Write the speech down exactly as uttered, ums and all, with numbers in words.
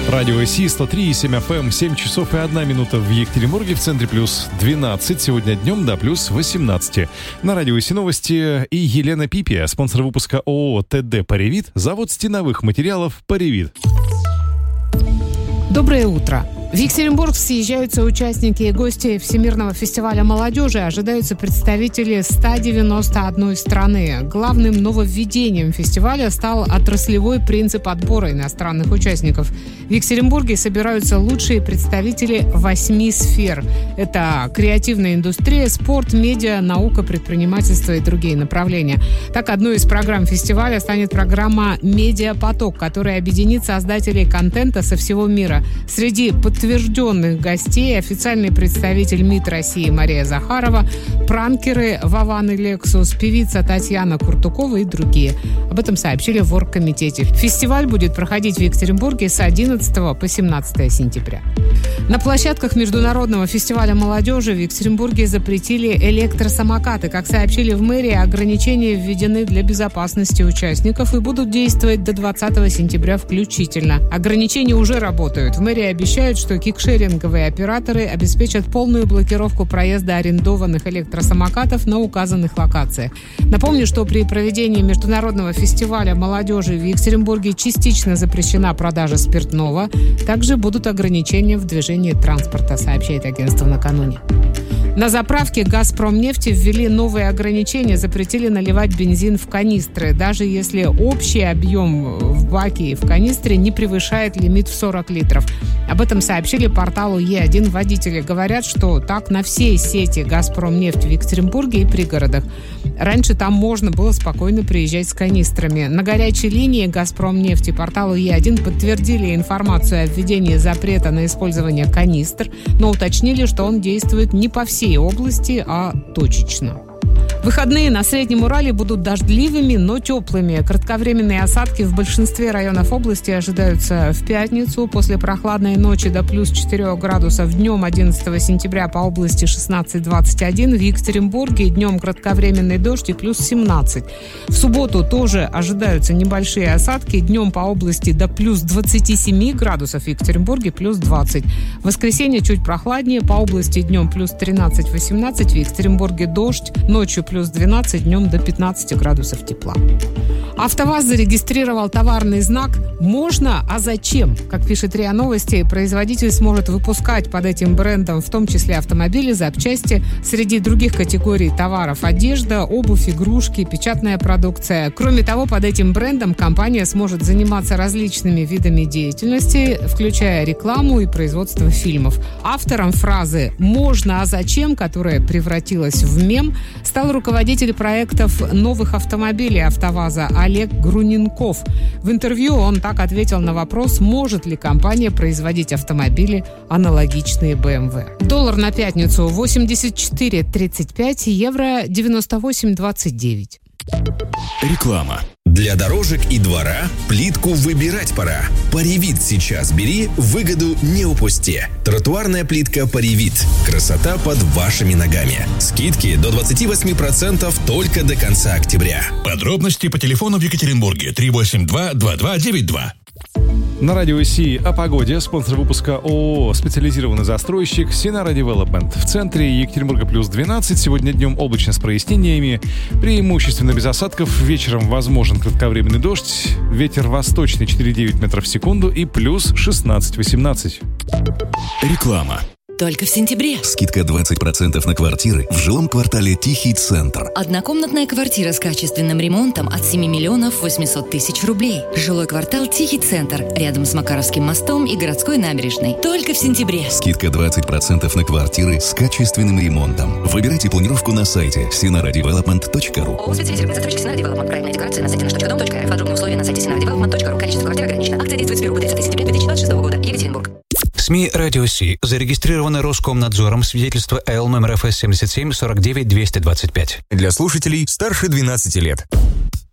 Радио Си, сто три и семь эф эм, семь часов и одна минута в Екатеринбурге, в центре плюс двенадцать, сегодня днем до плюс восемнадцать. На Радио Си новости и Елена Пипия, спонсор выпуска ООО ТД «Паревит», завод стеновых материалов «Паревит». Доброе утро. В Екатеринбург съезжаются участники и гости Всемирного фестиваля молодежи. Ожидаются представители ста девяноста одной страны. Главным нововведением фестиваля стал отраслевой принцип отбора иностранных участников. В Екатеринбурге собираются лучшие представители восьми сфер. Это креативная индустрия, спорт, медиа, наука, предпринимательство и другие направления. Так, одной из программ фестиваля станет программа «Медиапоток», которая объединит создателей контента со всего мира. Среди подтвержденных гостей официальный представитель МИД России Мария Захарова, пранкеры Вован и Лексус, певица Татьяна Куртукова и другие. Об этом сообщили в оргкомитете. Фестиваль будет проходить в Екатеринбурге с одиннадцатого по семнадцатое сентября. На площадках Международного фестиваля молодежи в Екатеринбурге запретили электросамокаты. Как сообщили в мэрии, ограничения введены для безопасности участников и будут действовать до двадцатого сентября включительно. Ограничения уже работают. В мэрии обещают, что кикшеринговые операторы обеспечат полную блокировку проезда арендованных электросамокатов на указанных локациях. Напомню, что при проведении Международного фестиваля молодежи в Екатеринбурге частично запрещена продажа спиртного. Также будут ограничения в движении транспорта, сообщает агентство накануне. На заправке «Газпромнефти» ввели новые ограничения, запретили наливать бензин в канистры, даже если общий объем в баке и в канистре не превышает лимит в сорок литров. Об этом сообщили порталу Е один водители. Говорят, что так на всей сети «Газпромнефть» в Екатеринбурге и пригородах. Раньше там можно было спокойно приезжать с канистрами. На горячей линии «Газпромнефти» порталу Е один подтвердили информацию о введении запрета на использование канистр, но уточнили, что он действует не по всей области, а точечно. Выходные на Среднем Урале будут дождливыми, но теплыми. Кратковременные осадки в большинстве районов области ожидаются в пятницу. После прохладной ночи до плюс четырех градусов днем одиннадцатого сентября по области шестнадцать двадцать один. В Екатеринбурге днем кратковременный дождь и плюс семнадцать. В субботу тоже ожидаются небольшие осадки. Днем по области до плюс двадцать семь градусов. В Екатеринбурге плюс двадцать. В воскресенье чуть прохладнее. По области днем плюс тринадцать восемнадцать. В Екатеринбурге дождь. Ночью плюс двенадцать, днем до пятнадцати градусов тепла. АвтоВАЗ зарегистрировал товарный знак «Можно, а зачем?». Как пишет РИА Новости, производитель сможет выпускать под этим брендом в том числе автомобили, запчасти, среди других категорий товаров одежда, обувь, игрушки, печатная продукция. Кроме того, под этим брендом компания сможет заниматься различными видами деятельности, включая рекламу и производство фильмов. Автором фразы «Можно, а зачем?», которая превратилась в мем, стал руководитель проектов новых автомобилей АвтоВАЗа Олег Груненков. В интервью он так ответил на вопрос, может ли компания производить автомобили, аналогичные бэ эм вэ. Доллар на пятницу восемьдесят четыре тридцать пять, евро девяносто восемь двадцать девять. Реклама. Для дорожек и двора плитку выбирать пора. Паревит сейчас бери, выгоду не упусти. Тротуарная плитка Паревит. Красота под вашими ногами. Скидки до двадцать восемь процентов только до конца октября. Подробности по телефону в Екатеринбурге три восемь два два два девять два. На Радио Си о погоде. Спонсор выпуска ООО «Специализированный застройщик» Синара Девелопмент. В центре Екатеринбурга плюс двенадцать. Сегодня днем облачно с прояснениями. Преимущественно без осадков. Вечером возможен кратковременный дождь. Ветер восточный четыре целых девять десятых метров в секунду и плюс шестнадцать восемнадцать. Реклама. Только в сентябре. Скидка двадцать процентов на квартиры в жилом квартале «Тихий центр». Однокомнатная квартира с качественным ремонтом от семи миллионов восемьсот тысяч рублей. Жилой квартал «Тихий центр» рядом с Макаровским мостом и городской набережной. Только в сентябре. Скидка двадцать процентов на квартиры с качественным ремонтом. Выбирайте планировку на сайте синара девелопмент точка ру. ООО «Специализированный застройщик Синара Девелопмент». Правильная декларация на сайте наш точка дом точка эр эф. Подробные условия на сайте синара девелопмент точка ру. Количество квартир ограничено. Акция действует с первого по тридцатое сентября две тысячи двадцать шестого года. Екатеринбург. СМИ «Радио Си» зарегистрированы Роскомнадзором, свидетельство эл номер эф эс семьдесят семь сорок девять двести двадцать пять. Для слушателей старше двенадцати лет.